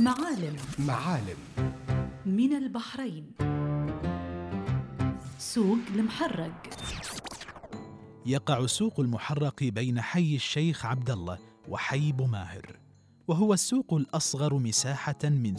معالم من البحرين. سوق المحرق. يقع سوق المحرق بين حي الشيخ عبد الله وحي بوماهر، وهو السوق الأصغر مساحة من